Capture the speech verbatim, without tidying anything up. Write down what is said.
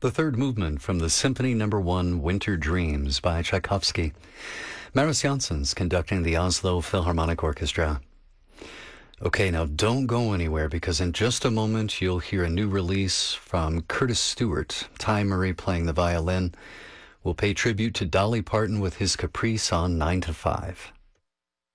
the third movement from the Symphony Number One Winter Dreams by Tchaikovsky. Maris Janssens conducting the Oslo Philharmonic Orchestra. Okay, now don't go anywhere because in just a moment you'll hear a new release from Curtis Stewart. Ty Murray playing the violin. We'll pay tribute to Dolly Parton with his Caprice on nine to five.